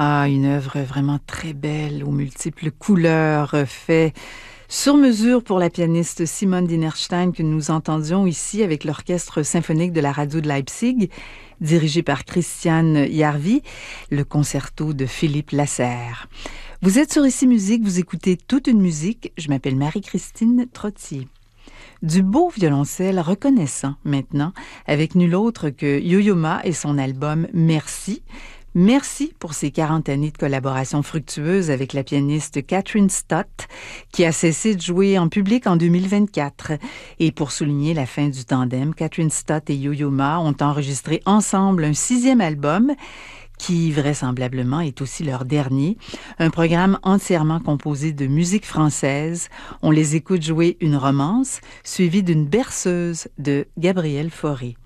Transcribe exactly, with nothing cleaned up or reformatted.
Ah, une œuvre vraiment très belle, aux multiples couleurs, euh, fait sur mesure pour la pianiste Simone Dinerstein que nous entendions ici avec l'Orchestre symphonique de la radio de Leipzig, dirigé par Christian Jarvi, le concerto de Philippe Lasserre. Vous êtes sur Ici Musique, vous écoutez toute une musique. Je m'appelle Marie-Christine Trottier. Du beau violoncelle reconnaissant maintenant, avec nul autre que Yo-Yo Ma et son album Merci. Merci pour ces quarante années de collaboration fructueuse avec la pianiste Kathryn Stott, qui a cessé de jouer en public en deux mille vingt-quatre. Et pour souligner la fin du tandem, Kathryn Stott et Yo-Yo Ma ont enregistré ensemble un sixième album, qui vraisemblablement est aussi leur dernier, un programme entièrement composé de musique française. On les écoute jouer une romance, suivie d'une berceuse de Gabriel Fauré.